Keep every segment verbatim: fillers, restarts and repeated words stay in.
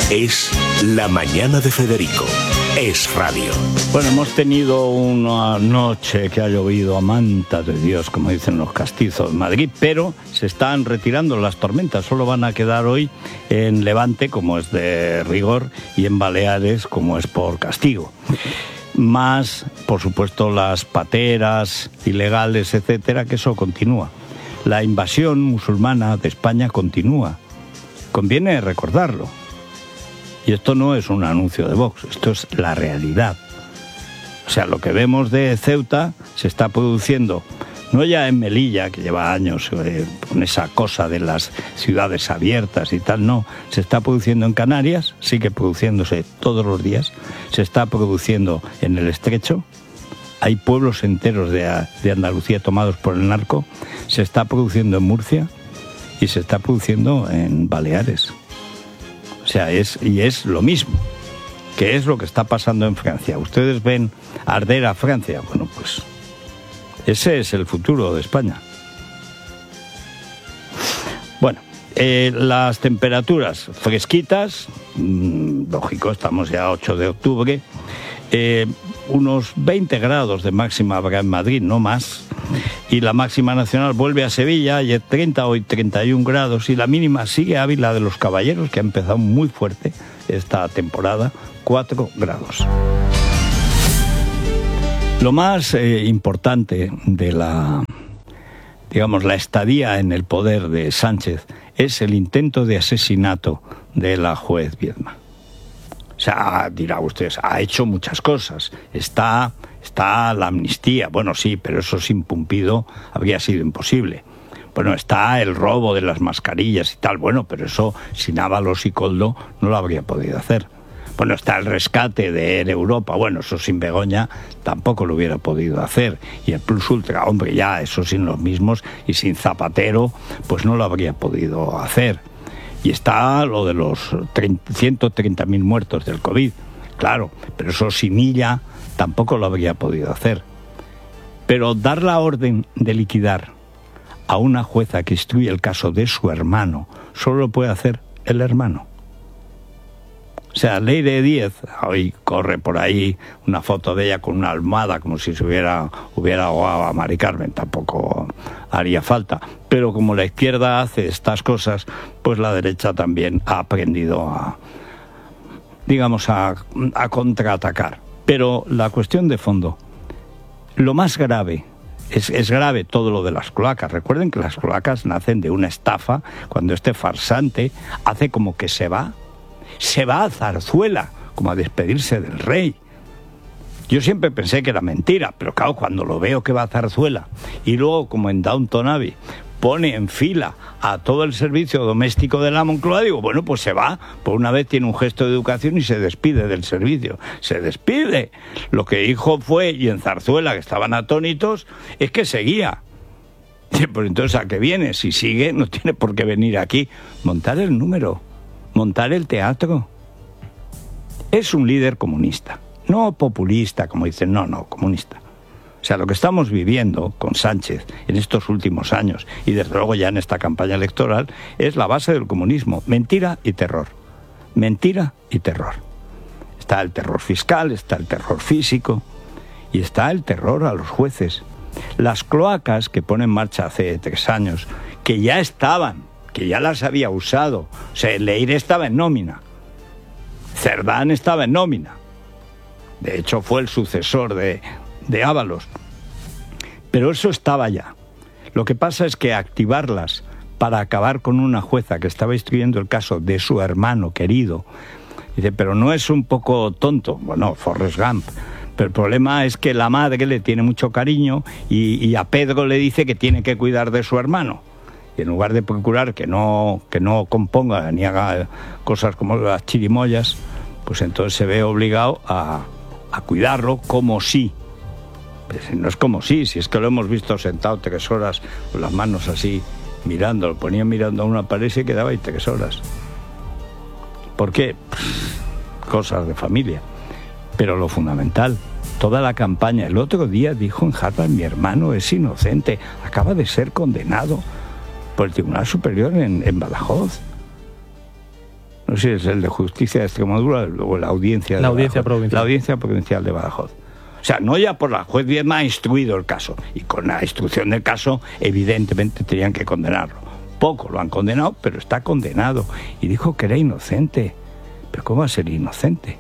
Es La Mañana de Federico. Es radio. Bueno, hemos tenido una noche que ha llovido a manta de Dios, como dicen los castizos de Madrid, pero se están retirando las tormentas. Solo van a quedar hoy en Levante, como es de rigor, y en Baleares, como es por castigo. Más, por supuesto, las pateras ilegales, etcétera, que eso continúa. La invasión musulmana de España continúa. Conviene recordarlo. Y esto no es un anuncio de Vox, esto es la realidad. O sea, lo que vemos de Ceuta se está produciendo, no ya en Melilla, que lleva años eh, con esa cosa de las ciudades abiertas y tal, no. Se está produciendo en Canarias, sigue produciéndose todos los días, se está produciendo en el Estrecho, hay pueblos enteros de, de Andalucía tomados por el narco, se está produciendo en Murcia y se está produciendo en Baleares. O sea, es, y es lo mismo, que es lo que está pasando en Francia. ¿Ustedes ven arder a Francia? Bueno, pues ese es el futuro de España. Bueno, eh, las temperaturas fresquitas, mmm, lógico, estamos ya a ocho de octubre, eh, unos veinte grados de máxima habrá en Madrid, no más, y la máxima nacional vuelve a Sevilla, ayer treinta, hoy treinta y un grados, y la mínima sigue Ávila de los Caballeros, que ha empezado muy fuerte esta temporada, cuatro grados. Lo más eh, importante de la, digamos, la estadía en el poder de Sánchez es el intento de asesinato de la juez Viedma. O sea, dirá usted, ha hecho muchas cosas. Está, está la amnistía. Bueno, sí, pero eso sin Pumpido habría sido imposible. Bueno, está el robo de las mascarillas y tal. Bueno, pero eso sin Ábalos y Koldo no lo habría podido hacer. Bueno, está el rescate de Air Europa. Bueno, eso sin Begoña tampoco lo hubiera podido hacer. Y el Plus Ultra, hombre, ya, eso sin los mismos. Y sin Zapatero, pues no lo habría podido hacer. Y está lo de los ciento treinta mil muertos del COVID. Claro, pero eso sin ella tampoco lo habría podido hacer. Pero dar la orden de liquidar a una jueza que instruye el caso de su hermano, solo lo puede hacer el hermano. O sea, Leire Díez, hoy corre por ahí una foto de ella con una almohada, como si se hubiera, hubiera ahogado a Mari Carmen, tampoco haría falta. Pero como la izquierda hace estas cosas, pues la derecha también ha aprendido a, digamos, a, a contraatacar. Pero la cuestión de fondo, lo más grave, es, es grave todo lo de las cloacas. Recuerden que las cloacas nacen de una estafa, cuando este farsante hace como que se va, se va a Zarzuela, como a despedirse del rey. Yo siempre pensé que era mentira, pero claro, cuando lo veo que va a Zarzuela, y luego, como en Downton Abbey, pone en fila a todo el servicio doméstico de la Moncloa, digo, bueno, pues se va, por una vez tiene un gesto de educación y se despide del servicio, se despide. Lo que dijo fue, y en Zarzuela, que estaban atónitos, es que seguía. Pues entonces, ¿a qué viene? Si sigue, no tiene por qué venir aquí. Montar el número, montar el teatro. Es un líder comunista, no populista, como dicen, no, no, comunista. O sea, lo que estamos viviendo con Sánchez en estos últimos años, y desde luego ya en esta campaña electoral, es la base del comunismo, mentira y terror. Mentira y terror. Está el terror fiscal, está el terror físico, y está el terror a los jueces. Las cloacas que pone en marcha hace tres años, que ya estaban, que ya las había usado, o sea, Leire estaba en nómina, Cerdán estaba en nómina, de hecho fue el sucesor de, de Ábalos, pero eso estaba ya. Lo que pasa es que activarlas para acabar con una jueza que estaba instruyendo el caso de su hermano querido, dice, pero no es un poco tonto, bueno, Forrest Gump, pero el problema es que la madre le tiene mucho cariño y, y a Pedro le dice que tiene que cuidar de su hermano. Y en lugar de procurar que no, que no componga ni haga cosas como las chirimoyas, pues entonces se ve obligado a, a cuidarlo como si. Pues no es como si, si es que lo hemos visto sentado tres horas con las manos así mirando, lo ponía mirando a una pared y se quedaba ahí tres horas. ¿Por qué? Pff, cosas de familia. Pero lo fundamental, toda la campaña, el otro día dijo en Harvard, mi hermano es inocente, acaba de ser condenado por el Tribunal Superior en, en Badajoz. no sé si es el de Justicia de Extremadura o la Audiencia de la audiencia Badajoz, provincial. la Audiencia Provincial de Badajoz. O sea, no ya por la juez Viedma ha instruido el caso, y con la instrucción del caso evidentemente tenían que condenarlo. Poco lo han condenado, pero está condenado, y dijo que era inocente. ¿Pero cómo va a ser inocente?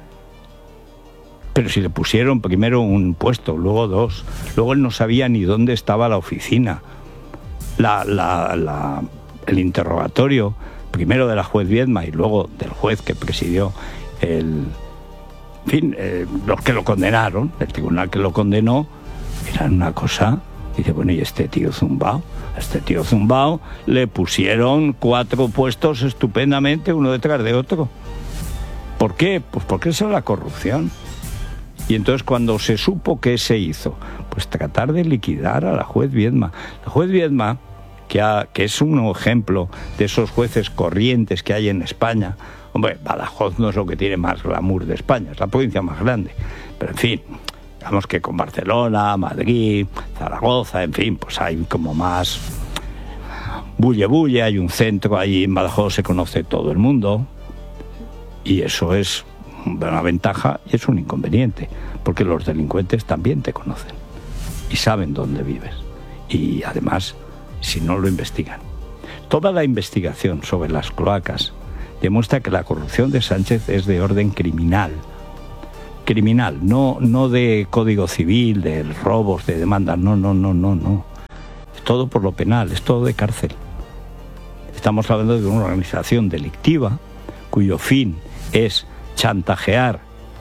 Pero si le pusieron primero un puesto, luego dos, luego él no sabía ni dónde estaba la oficina. La, la, la, el interrogatorio, primero de la juez Viedma y luego del juez que presidió el... En fin, eh, los que lo condenaron, el tribunal que lo condenó, eran una cosa... Dice, bueno, ¿y este tío zumbao? A este tío zumbao le pusieron cuatro puestos estupendamente, uno detrás de otro. ¿Por qué? Pues porque esa es la corrupción. Y entonces cuando se supo, ¿qué se hizo? Pues tratar de liquidar a la juez Viedma. La juez Viedma, que, ha, que es un ejemplo de esos jueces corrientes que hay en España. Hombre, Badajoz no es lo que tiene más glamour de España, es la provincia más grande. Pero en fin, digamos que con Barcelona, Madrid, Zaragoza, en fin, pues hay como más bulle bulle, hay un centro, ahí en Badajoz se conoce todo el mundo. Y eso es una ventaja y es un inconveniente, porque los delincuentes también te conocen y saben dónde vives. Y además, si no lo investigan. Toda la investigación sobre las cloacas demuestra que la corrupción de Sánchez es de orden criminal. Criminal, no, no de código civil, de robos, de demandas, no, no, no, no, no. Es todo por lo penal, es todo de cárcel. Estamos hablando de una organización delictiva cuyo fin es chantajear,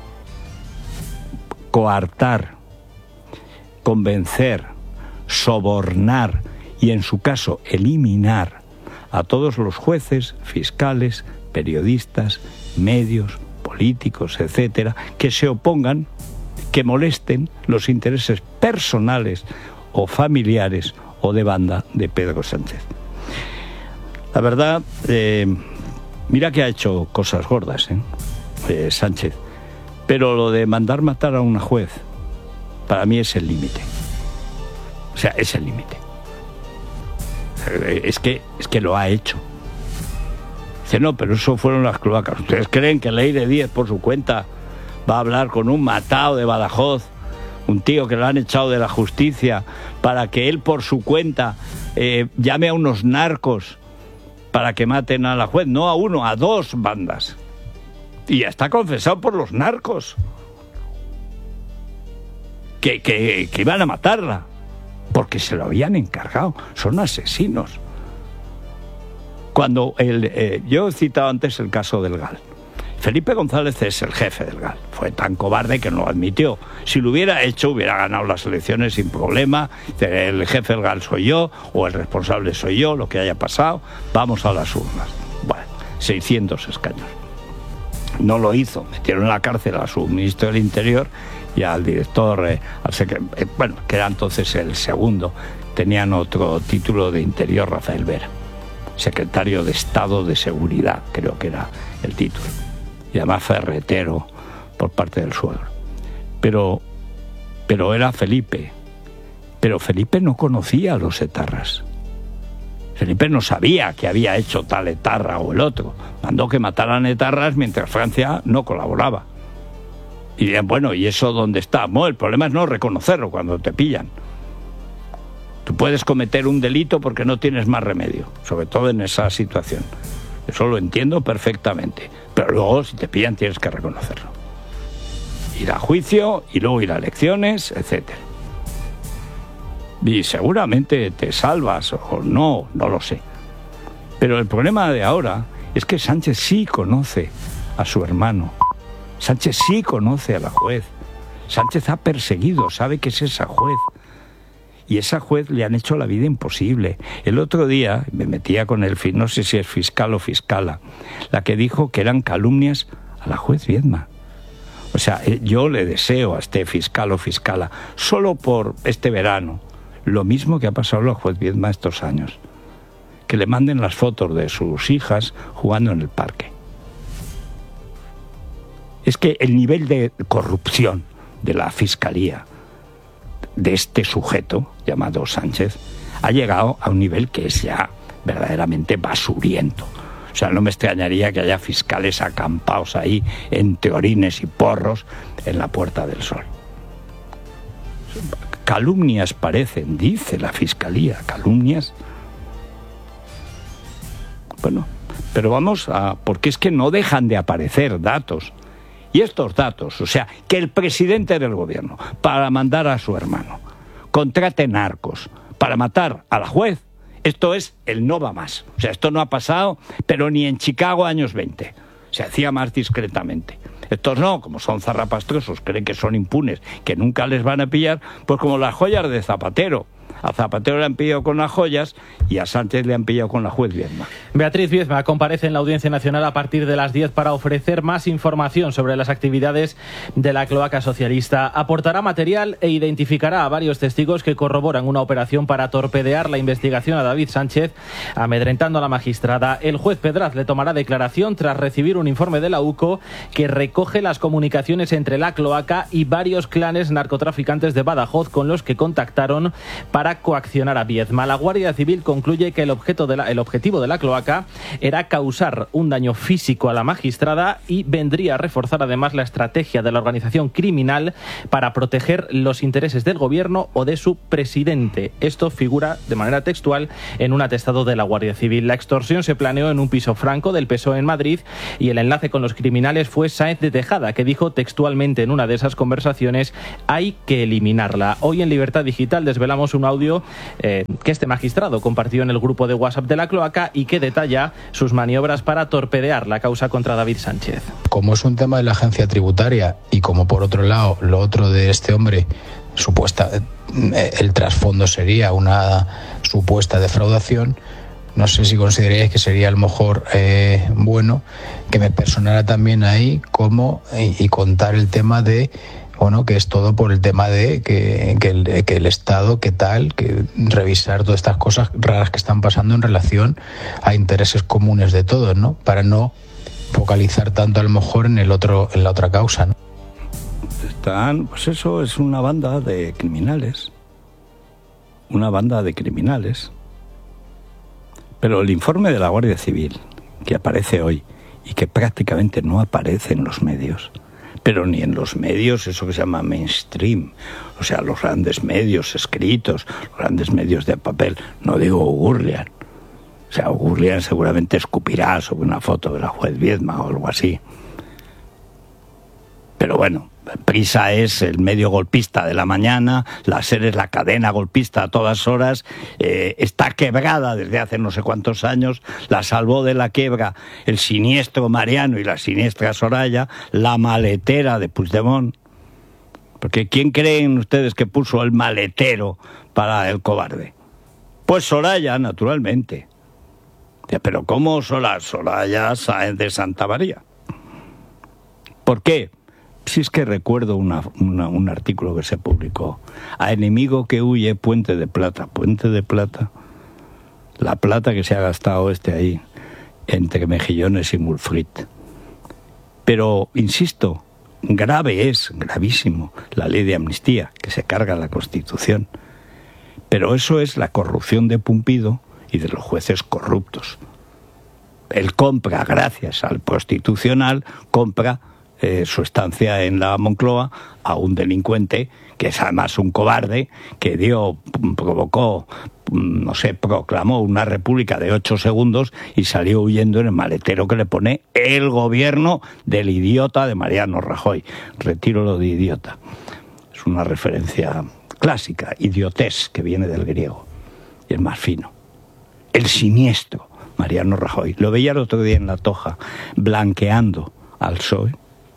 coartar, convencer, sobornar y, en su caso, eliminar a todos los jueces, fiscales, periodistas, medios, políticos, etcétera, que se opongan, que molesten los intereses personales o familiares o de banda de Pedro Sánchez. La verdad, eh, mira que ha hecho cosas gordas, ¿eh? Eh, Sánchez, pero lo de mandar matar a una juez, para mí es el límite. O sea, es el límite. Es que, es que lo ha hecho. Dice, no, pero eso fueron las cloacas. ¿Ustedes creen que Leire Díez, por su cuenta, va a hablar con un matao de Badajoz, un tío que lo han echado de la justicia, para que él, por su cuenta, eh, llame a unos narcos para que maten a la juez? No a uno, a dos bandas. Y ya está confesado por los narcos que, que, que iban a matarla, porque se lo habían encargado. Son asesinos. Cuando el, eh, yo he citado antes el caso del Gal. Felipe González es el jefe del Gal. Fue tan cobarde que no lo admitió. Si lo hubiera hecho, hubiera ganado las elecciones sin problema. El jefe del Gal soy yo, o el responsable soy yo, lo que haya pasado. Vamos a las urnas. Bueno, seiscientos escaños. No lo hizo. Metieron en la cárcel a su ministro del Interior y al director, eh, al secre- eh, bueno, que era entonces el segundo. Tenían otro título de Interior, Rafael Vera. Secretario de Estado de Seguridad, creo que era el título. Y además ferretero por parte del suegro. Pero, pero era Felipe. Pero Felipe no conocía a los etarras. Felipe no sabía que había hecho tal etarra o el otro. Mandó que mataran etarras mientras Francia no colaboraba. Y dirían, bueno, ¿y eso dónde está? No, el problema es no reconocerlo cuando te pillan. Tú puedes cometer un delito porque no tienes más remedio, sobre todo en esa situación. Eso lo entiendo perfectamente. Pero luego, si te pillan, tienes que reconocerlo. Ir a juicio y luego ir a elecciones, etcétera. Y seguramente te salvas o no, no lo sé. Pero el problema de ahora es que Sánchez sí conoce a su hermano. Sánchez sí conoce a la juez. Sánchez ha perseguido, sabe que es esa juez. Y esa juez le han hecho la vida imposible. El otro día me metía con el, no sé si es fiscal o fiscala, la que dijo que eran calumnias a la juez Viedma. O sea, yo le deseo a este fiscal o fiscala, solo por este verano, lo mismo que ha pasado a la juez Viedma estos años. Que le manden las fotos de sus hijas jugando en el parque. Es que el nivel de corrupción de la fiscalía de este sujeto llamado Sánchez ha llegado a un nivel que es ya verdaderamente basuriento. O O sea, no me extrañaría que haya fiscales acampados ahí en teorines y porros en la Puerta del Sol. Calumnias parecen, dice la Fiscalía, calumnias. Bueno, pero vamos a... porque es que no dejan de aparecer datos. Y estos datos, o sea, que el presidente del gobierno, para mandar a su hermano, contrate narcos para matar a la juez, esto es el no va más. O sea, esto no ha pasado, pero ni en Chicago años veinte. Se hacía más discretamente. Estos no, como son zarrapastrosos, creen que son impunes, que nunca les van a pillar, pues como las joyas de Zapatero. A Zapatero le han pillado con las joyas y a Sánchez le han pillado con la juez Viedma. Beatriz Viedma comparece en la Audiencia Nacional a partir de las diez para ofrecer más información sobre las actividades de la cloaca socialista. Aportará material e identificará a varios testigos que corroboran una operación para torpedear la investigación a David Sánchez, amedrentando a la magistrada. El juez Pedraz le tomará declaración tras recibir un informe de la U C O que recoge las comunicaciones entre la cloaca y varios clanes narcotraficantes de Badajoz con los que contactaron para coaccionar a Viedma. La Guardia Civil concluye que el, objeto de la, el objetivo de la cloaca era causar un daño físico a la magistrada y vendría a reforzar además la estrategia de la organización criminal para proteger los intereses del gobierno o de su presidente. Esto figura de manera textual en un atestado de la Guardia Civil. La extorsión se planeó en un piso franco del P S O E en Madrid y el enlace con los criminales fue Sáenz de Tejada, que dijo textualmente en una de esas conversaciones: hay que eliminarla. Hoy en Libertad Digital desvelamos un audio Eh, que este magistrado compartió en el grupo de WhatsApp de la cloaca y que detalla sus maniobras para torpedear la causa contra David Sánchez. Como es un tema de la agencia tributaria y como por otro lado lo otro de este hombre, supuesta, el trasfondo sería una supuesta defraudación, no sé si consideraríais que sería a lo mejor eh, bueno que me personara también ahí como y, y contar el tema de bueno, que es todo por el tema de que, que, el, que el Estado, que tal, que revisar todas estas cosas raras que están pasando en relación a intereses comunes de todos, ¿no? Para no focalizar tanto a lo mejor en el otro, en la otra causa, ¿no? Están, pues eso es una banda de criminales. Una banda de criminales. Pero el informe de la Guardia Civil, que aparece hoy y que prácticamente no aparece en los medios, pero ni en los medios, eso que se llama mainstream, o sea, los grandes medios escritos, los grandes medios de papel, no digo Gurlian. O sea, Gurlian seguramente escupirá sobre una foto de la juez Viedma o algo así. Pero bueno, Prisa es el medio golpista de la mañana, la SER es la cadena golpista a todas horas, eh, está quebrada desde hace no sé cuántos años, la salvó de la quiebra el siniestro Mariano y la siniestra Soraya, la maletera de Puigdemont. Porque ¿quién creen ustedes que puso el maletero para el cobarde? Pues Soraya, naturalmente. Pero ¿cómo Soraya? Soraya Sáenz de Santamaría. ¿Por qué? Si es que recuerdo una, una, un artículo que se publicó. A enemigo que huye, puente de plata. Puente de plata. La plata que se ha gastado este ahí, entre Mejillones y Mulfrit. Pero, insisto, grave es, gravísimo, la ley de amnistía, que se carga la Constitución. Pero eso es la corrupción de Pumpido y de los jueces corruptos. Él compra, gracias al Constitucional, compra Eh, su estancia en la Moncloa a un delincuente que es además un cobarde, que dio, provocó, no sé, proclamó una república de ocho segundos y salió huyendo en el maletero que le pone el gobierno del idiota de Mariano Rajoy. Retiro lo de idiota. Es una referencia clásica, idiotés, que viene del griego y es más fino. El siniestro Mariano Rajoy. Lo veía el otro día en La Toja, blanqueando al P S O E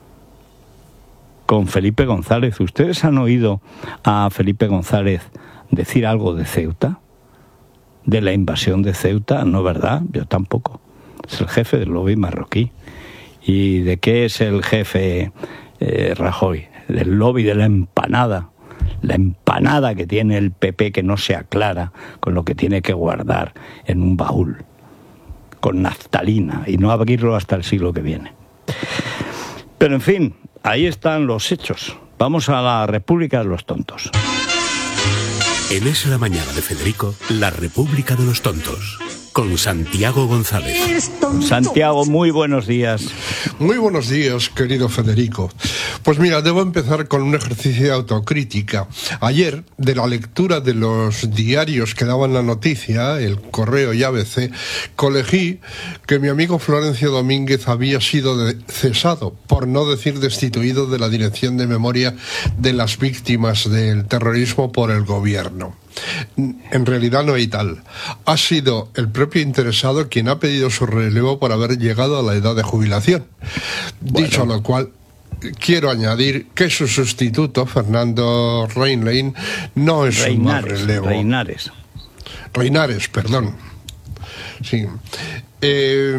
con Felipe González. ¿Ustedes han oído a Felipe González decir algo de Ceuta? ¿De la invasión de Ceuta? No, ¿verdad? Yo tampoco. Es el jefe del lobby marroquí. ¿Y de qué es el jefe eh, Rajoy? Del lobby de la empanada. La empanada que tiene el P P que no se aclara con lo que tiene que guardar en un baúl, con naftalina, y no abrirlo hasta el siglo que viene. Pero en fin, ahí están los hechos. Vamos a la República de los Tontos. En Es la Mañana de Federico, la República de los Tontos. con Santiago González. Santiago, muy buenos días. Muy buenos días, querido Federico. Pues mira, debo empezar con un ejercicio de autocrítica. Ayer, de la lectura de los diarios que daban la noticia, El Correo y A B C, colegí que mi amigo Florencio Domínguez había sido de- cesado, por no decir destituido, de la Dirección de Memoria de las Víctimas del Terrorismo por el gobierno. En realidad no hay tal. Ha sido el propio interesado quien ha pedido su relevo por haber llegado a la edad de jubilación. Bueno. Dicho lo cual, quiero añadir que su sustituto, Fernando Reinlein, no es un mal relevo. Reinares. Reinares, perdón. Sí. Eh,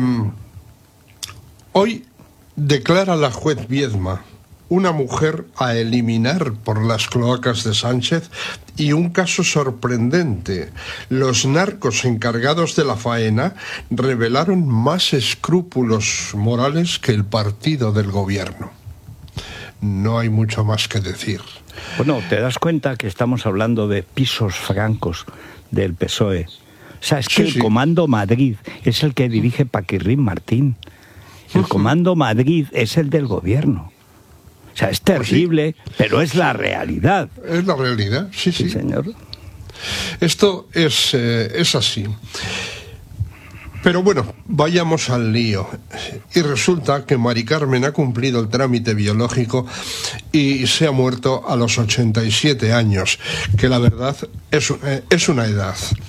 hoy declara la juez Viedma una mujer a eliminar por las cloacas de Sánchez, y un caso sorprendente. Los narcos encargados de la faena revelaron más escrúpulos morales que el partido del gobierno. No hay mucho más que decir. Bueno, te das cuenta que estamos hablando de pisos francos del P S O E. O sea, es que sí, el sí. Comando Madrid es el que dirige Paquirrín Martín. El uh-huh. Comando Madrid es el del gobierno. O sea, es terrible, pues sí. pero es la realidad. Es la realidad, sí, sí. Sí, señor. Esto es, eh, es así. Pero bueno, vayamos al lío. Y resulta que Mari Carmen ha cumplido el trámite biológico y se ha muerto a los ochenta y siete años, que la verdad es, eh, es una edad.